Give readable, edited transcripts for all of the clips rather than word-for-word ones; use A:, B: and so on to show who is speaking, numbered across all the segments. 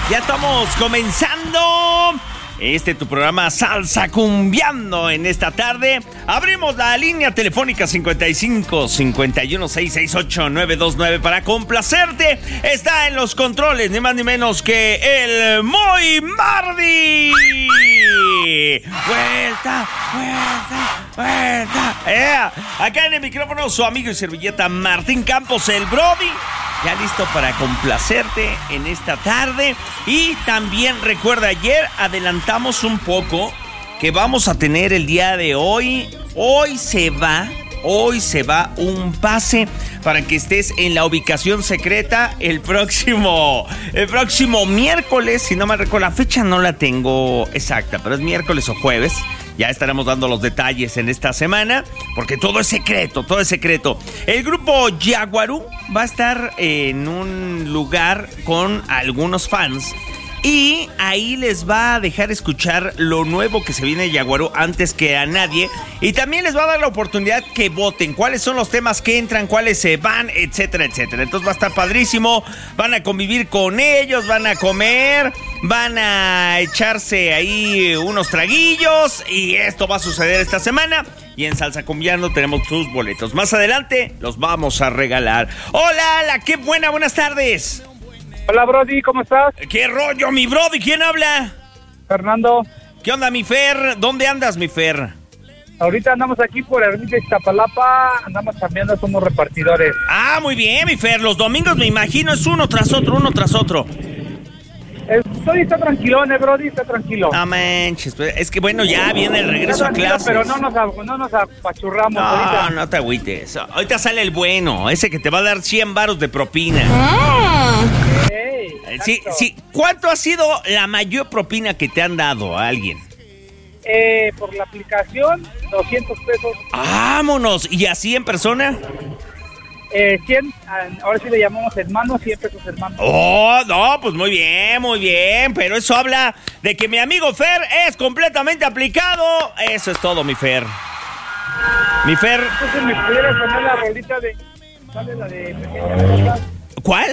A: Ya estamos comenzando tu programa Salsa Cumbiando en esta tarde. Abrimos la línea telefónica 55 51 668 929 para complacerte. Está en los controles, ni más ni menos que el Moy Mardi. Vuelta. Acá en el micrófono su amigo y servilleta Martín Campos, el Brody. Ya listo para complacerte en esta tarde. Y también recuerda, ayer adelantamos un poco que vamos a tener el día de hoy. Hoy se va un pase para que estés en la ubicación secreta el próximo miércoles. Si no me recuerdo, la fecha no la tengo exacta, pero es miércoles o jueves. Ya estaremos dando los detalles en esta semana, porque todo es secreto. El grupo Yaguarú va a estar en un lugar con algunos fans y ahí les va a dejar escuchar lo nuevo que se viene de Yaguarú antes que a nadie. Y también les va a dar la oportunidad que voten cuáles son los temas que entran, cuáles se van, etcétera. Entonces va a estar padrísimo. Van a convivir con ellos, van a comer, van a echarse ahí unos traguillos. Y esto va a suceder esta semana. Y en Salsa Cumbiando tenemos sus boletos. Más adelante los vamos a regalar. Hola, qué buenas tardes.
B: Hola, Brody, ¿cómo estás?
A: ¿Qué rollo, mi Brody? ¿Quién habla?
B: Fernando.
A: ¿Qué onda, mi Fer? ¿Dónde andas, mi Fer?
B: Ahorita andamos aquí por Ermita Iztapalapa, andamos cambiando, somos repartidores.
A: Ah, muy bien, mi Fer. Los domingos, me imagino, es uno tras otro.
B: Hoy está tranquilón, Brody, está tranquilo.
A: No manches, es que bueno, ya viene el regreso a clases.
B: Pero no nos apachurramos ahorita.
A: No te agüites. Ahorita sale el bueno, ese que te va a dar 100 varos de propina. Sí. ¿Cuánto ha sido la mayor propina que te han dado a alguien?
B: Por la aplicación, 200 pesos.
A: ¡Vámonos! ¿Y así en persona?
B: 100, ahora sí le llamamos hermano, 100 pesos hermano.
A: Oh, no, pues muy bien, pero eso habla de que mi amigo Fer es completamente aplicado. Eso es todo, mi Fer.
B: Entonces, ¿me pudieras poner la rolita de... ¿Sale la de Pequeñas Cosas?
A: ¿Cuál?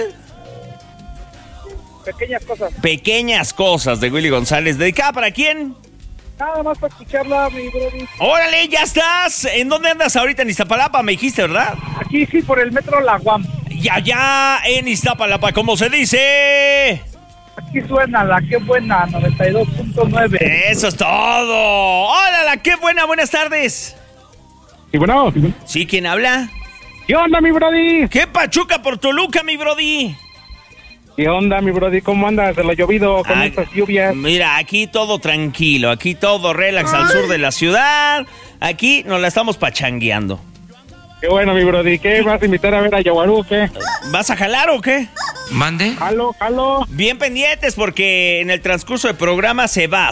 B: Pequeñas Cosas
A: de Willy González. ¿Dedicada para quién?
B: Nada más para escucharla, mi Brody.
A: ¡Órale, ya estás! ¿En dónde andas ahorita? En Iztapalapa, me dijiste, ¿verdad?
B: Aquí sí, por el metro La Guam.
A: Ya, en Iztapalapa, ¿cómo se dice?
B: Aquí suena la qué buena, 92.9.
A: ¡Eso es todo! ¡Hola, la qué buena! Buenas tardes.
B: ¿Y bueno?
A: ¿Sí? ¿Quién habla?
B: ¿Qué onda, mi Brody?
A: ¿Qué pachuca por Toluca, mi Brody?
B: ¿Qué onda, mi Brody? ¿Cómo andas de lo llovido con estas lluvias?
A: Mira, aquí todo tranquilo, aquí todo relax al sur de la ciudad. Aquí nos la estamos pachangueando.
B: Qué bueno, mi Brody. ¿Qué vas a invitar a ver a Yaguarú o qué?
A: ¿Vas a jalar o qué?
C: ¿Mande?
B: Jalo.
A: Bien pendientes porque en el transcurso del programa se va.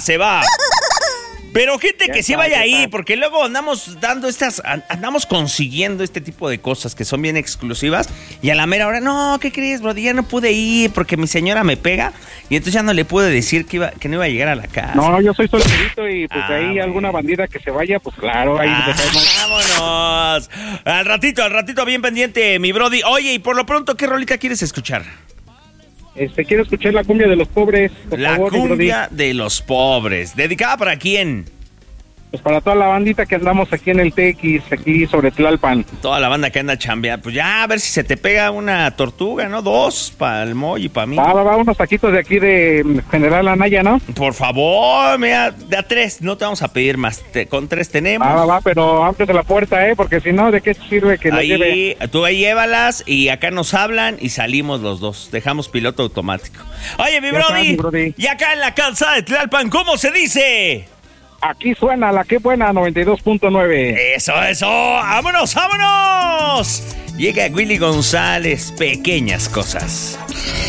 A: Pero gente que sí vaya ahí, porque luego andamos consiguiendo este tipo de cosas que son bien exclusivas y a la mera hora, no, ¿qué crees, Brody? Ya no pude ir porque mi señora me pega y entonces ya no le pude decir que no iba a llegar a la casa.
B: No, yo soy solterito y pues ahí alguna bandida que se vaya, pues claro, ahí
A: vámonos. Al ratito bien pendiente, mi Brody. Oye, y por lo pronto, ¿qué rolita quieres escuchar?
B: Quiero escuchar la cumbia de los pobres, por favor,
A: cumbia de los pobres. ¿Dedicada para quién?
B: Pues para toda la bandita que andamos aquí en el TX, aquí sobre Tlalpan.
A: Toda la banda que anda chambeando. Pues ya, a ver si se te pega una tortuga, ¿no? 2 para el Moy y para mí.
B: Va, unos taquitos de aquí de General Anaya, ¿no?
A: Por favor, mira, de a 3, no te vamos a pedir más. Con 3 tenemos.
B: Va, pero ábrete la puerta, porque si no, ¿de qué sirve que la lleve?
A: Tú ahí llévalas y acá nos hablan y salimos los dos. Dejamos piloto automático. Oye, mi Brody, y acá en la calzada de Tlalpan, ¿cómo se dice?
B: Aquí suena la que buena, 92.9.
A: Eso. ¡Vámonos! Llega Willy González, Pequeñas Cosas.